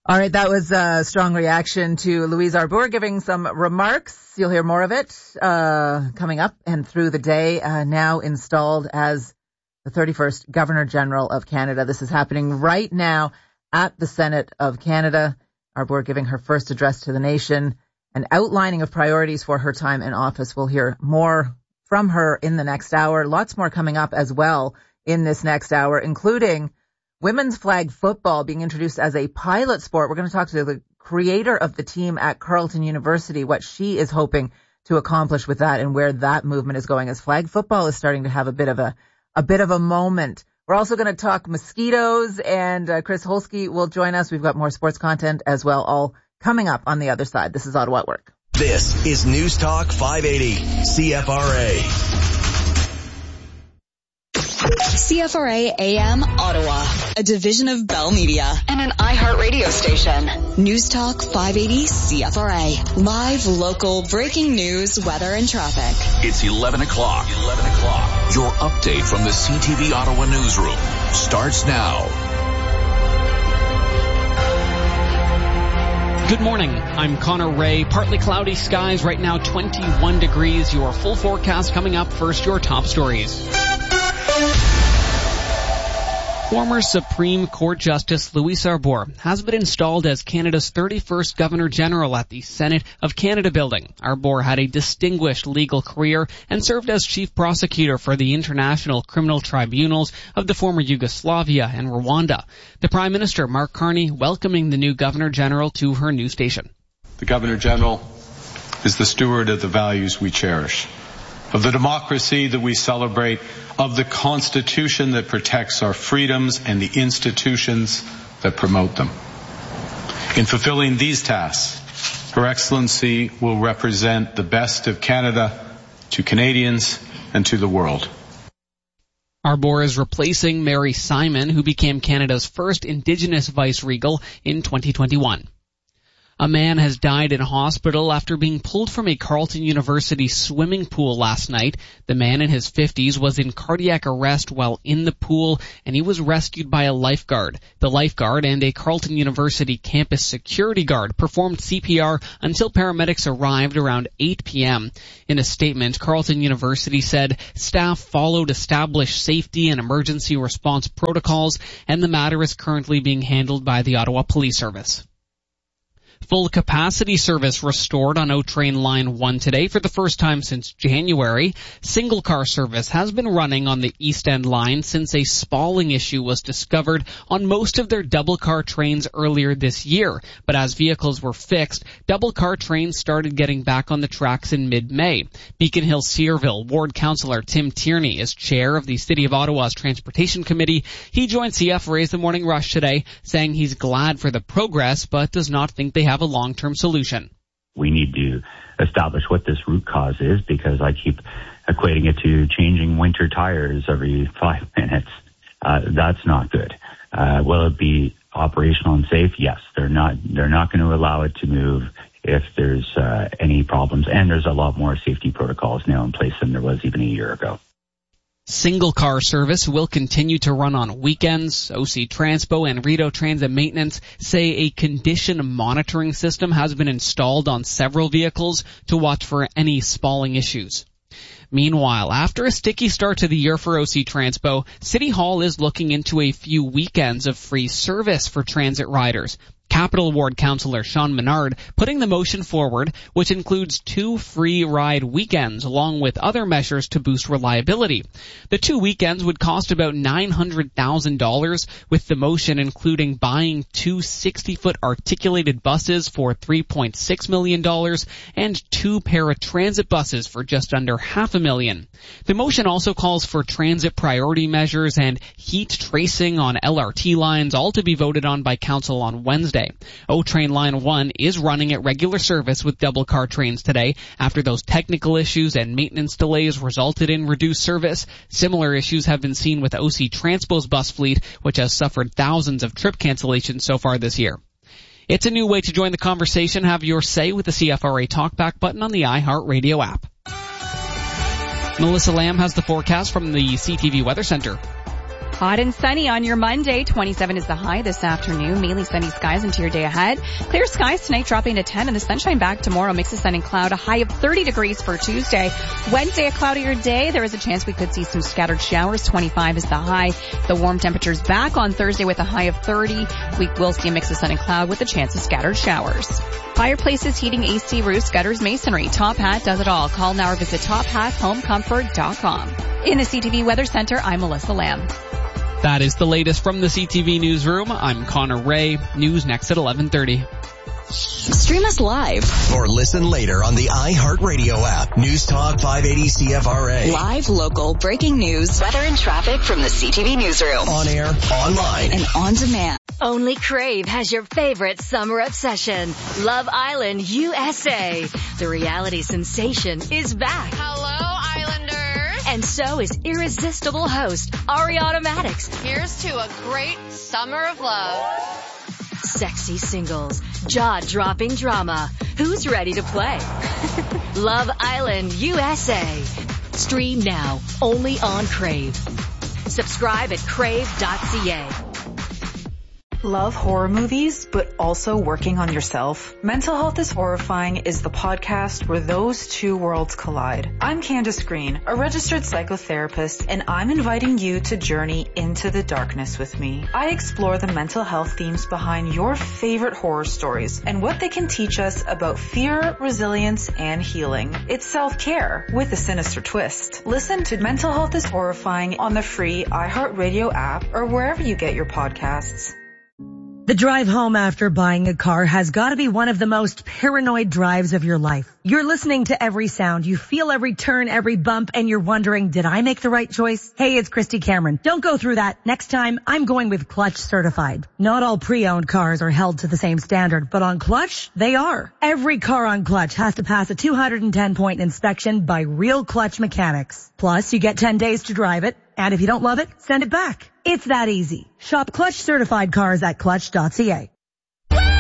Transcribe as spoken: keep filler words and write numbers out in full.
All right, that was a strong reaction to Louise Arbour giving some remarks. You'll hear more of it uh coming up and through the day. Uh, now installed as the thirty-first Governor General of Canada. This is happening right now at the Senate of Canada. Arbour giving her first address to the nation, an outlining of priorities for her time in office. We'll hear more from her in the next hour. Lots more coming up as well in this next hour, including women's flag football being introduced as a pilot sport. We're going to talk to the creator of the team at Carleton University, what she is hoping to accomplish with that and where that movement is going as flag football is starting to have a bit of a, a bit of a moment. We're also going to talk mosquitoes, and uh, Chris Holsky will join us. We've got more sports content as well, all coming up on the other side. This is Ottawa at Work. This is News Talk five eighty C F R A. C F R A A M Ottawa, a division of Bell Media and an iHeart radio station. News Talk five eighty C F R A. Live, local, breaking news, weather, and traffic. It's eleven o'clock. eleven o'clock. Your update from the C T V Ottawa newsroom starts now. Good morning. I'm Connor Ray. Partly cloudy skies right now, twenty-one degrees. Your full forecast coming up. First, your top stories. Former Supreme Court Justice Louise Arbour has been installed as Canada's thirty-first Governor General at the Senate of Canada building. Arbour had a distinguished legal career and served as chief prosecutor for the international criminal tribunals of the former Yugoslavia and Rwanda. The Prime Minister, Mark Carney, welcoming the new Governor General to her new station. The Governor General is the steward of the values we cherish, of the democracy that we celebrate, of the Constitution that protects our freedoms and the institutions that promote them. In fulfilling these tasks, Her Excellency will represent the best of Canada to Canadians and to the world. Arbour is replacing Mary Simon, who became Canada's first Indigenous vice-regal in twenty twenty-one. A man has died in a hospital after being pulled from a Carleton University swimming pool last night. The man in his fifties was in cardiac arrest while in the pool, and he was rescued by a lifeguard. The lifeguard and a Carleton University campus security guard performed C P R until paramedics arrived around eight p.m. In a statement, Carleton University said staff followed established safety and emergency response protocols, and the matter is currently being handled by the Ottawa Police Service. Full capacity service restored on O Train Line one today for the first time since January. Single car service has been running on the East End line since a spalling issue was discovered on most of their double car trains earlier this year. But as vehicles were fixed, double car trains started getting back on the tracks in mid-May. Beacon Hill Searville Ward Councillor Tim Tierney is chair of the City of Ottawa's Transportation Committee. He joined C F R A's The Morning Rush today, saying he's glad for the progress but does not think they have a long-term solution. We need to establish what this root cause is, because I keep equating it to changing winter tires every five minutes. Uh, that's not good. Uh, will it be operational and safe? Yes. They're not, they're not going to allow it to move if there's uh, any problems. And there's a lot more safety protocols now in place than there was even a year ago. Single car service will continue to run on weekends. O C Transpo and Rideau Transit Maintenance say a condition monitoring system has been installed on several vehicles to watch for any spalling issues. Meanwhile, after a sticky start to the year for O C Transpo, City Hall is looking into a few weekends of free service for transit riders. Capital Ward Councillor Sean Menard putting the motion forward, which includes two free ride weekends along with other measures to boost reliability. The two weekends would cost about nine hundred thousand dollars, with the motion including buying two sixty-foot articulated buses for three point six million dollars and two paratransit buses for just under half a million. The motion also calls for transit priority measures and heat tracing on L R T lines, all to be voted on by Council on Wednesday. O Train Line one is running at regular service with double car trains today after those technical issues and maintenance delays resulted in reduced service. Similar issues have been seen with O C Transpo's bus fleet, which has suffered thousands of trip cancellations so far this year. It's a new way to join the conversation. Have your say with the C F R A Talkback button on the iHeartRadio app. Melissa Lamb has the forecast from the C T V Weather Center. Hot and sunny on your Monday. twenty-seven is the high this afternoon. Mainly sunny skies into your day ahead. Clear skies tonight dropping to ten and the sunshine back tomorrow. Mix of sun and cloud. A high of thirty degrees for Tuesday. Wednesday, a cloudier day. There is a chance we could see some scattered showers. twenty-five is the high. The warm temperatures back on Thursday with a high of thirty. We will see a mix of sun and cloud with a chance of scattered showers. Fireplaces, heating, A C, roofs, gutters, masonry. Top Hat does it all. Call now or visit top hat home comfort dot com. In the C T V Weather Center, I'm Melissa Lamb. That is the latest from the C T V Newsroom. I'm Connor Ray. News next at eleven thirty. Stream us live or listen later on the iHeartRadio app. News Talk five eighty C F R A. Live, local, breaking news, weather and traffic from the C T V Newsroom. On air, online, and on demand. Only Crave has your favorite summer obsession. Love Island U S A. The reality sensation is back. Hello, Islanders. And so is irresistible host Ariana Maddox. Here's to a great summer of love. Sexy singles, jaw-dropping drama. Who's ready to play? Love Island U S A. Stream now, only on Crave. Subscribe at crave dot c a. Love horror movies, but also working on yourself? Mental Health is Horrifying is the podcast where those two worlds collide. I'm Candace Green, a registered psychotherapist, and I'm inviting you to journey into the darkness with me. I explore the mental health themes behind your favorite horror stories and what they can teach us about fear, resilience, and healing. It's self-care with a sinister twist. Listen to Mental Health is Horrifying on the free iHeartRadio app or wherever you get your podcasts. The drive home after buying a car has got to be one of the most paranoid drives of your life. You're listening to every sound, you feel every turn, every bump, and you're wondering, did I make the right choice? Hey, it's Christy Cameron. Don't go through that. Next time, I'm going with Clutch Certified. Not all pre-owned cars are held to the same standard, but on Clutch, they are. Every car on Clutch has to pass a two hundred ten point inspection by real Clutch mechanics. Plus, you get ten days to drive it, and if you don't love it, send it back. It's that easy. Shop Clutch Certified cars at clutch dot c a.